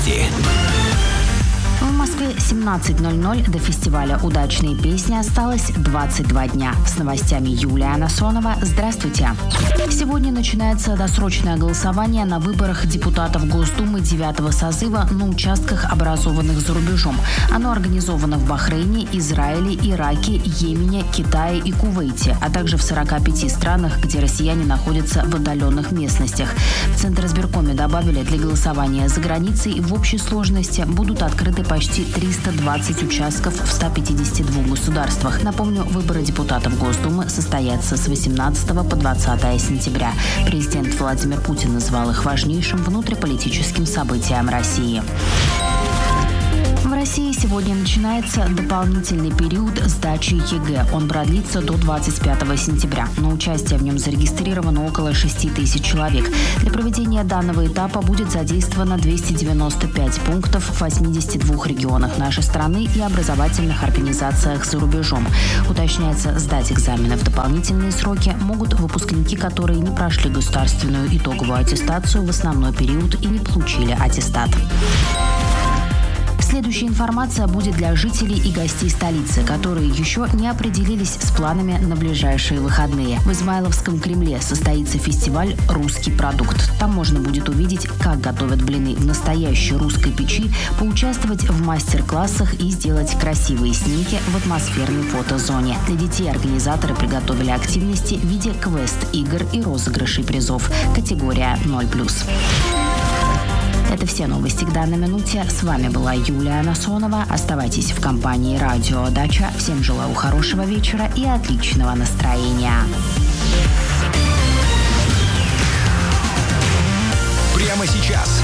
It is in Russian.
новости. В Москве 17:00 до фестиваля «Удачные песни» осталось 22 дня. С новостями Юлия Анасонова. Здравствуйте. Сегодня начинается досрочное голосование на выборах депутатов Госдумы 9-го созыва на участках, образованных за рубежом. Оно организовано в Бахрейне, Израиле, Ираке, Йемене, Китае и Кувейте, а также в 45 странах, где россияне находятся в отдаленных местностях. В Центризбиркоме добавили, для голосования за границей в общей сложности будут открыты почти 320 участков в 152 государствах. Напомню, выборы депутатов Госдумы состоятся с 18 по 20 сентября. Президент Владимир Путин назвал их важнейшим внутриполитическим событием России. В России сегодня начинается дополнительный период сдачи ЕГЭ. Он продлится до 25 сентября. На участие в нем зарегистрировано около 6 тысяч человек. Для проведения данного этапа будет задействовано 295 пунктов в 82 регионах нашей страны и образовательных организациях за рубежом. Уточняется, сдать экзамены в дополнительные сроки могут выпускники, которые не прошли государственную итоговую аттестацию в основной период и не получили аттестат. Следующая информация будет для жителей и гостей столицы, которые еще не определились с планами на ближайшие выходные. В Измайловском Кремле состоится фестиваль «Русский продукт». Там можно будет увидеть, как готовят блины в настоящей русской печи, поучаствовать в мастер-классах и сделать красивые снимки в атмосферной фотозоне. Для детей организаторы приготовили активности в виде квест-игр и розыгрышей призов. Категория 0+. Это все новости к данной минуте. С вами была Юлия Анасонова. Оставайтесь в компании «Радио Дача». Всем желаю хорошего вечера и отличного настроения. Прямо сейчас